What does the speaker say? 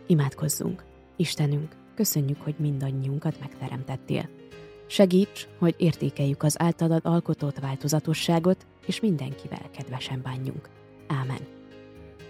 Imádkozzunk! Istenünk, köszönjük, hogy mindannyiunkat megteremtettél. Segíts, hogy értékeljük az általad alkotott változatosságot, és mindenkivel kedvesen bánjunk. Ámen.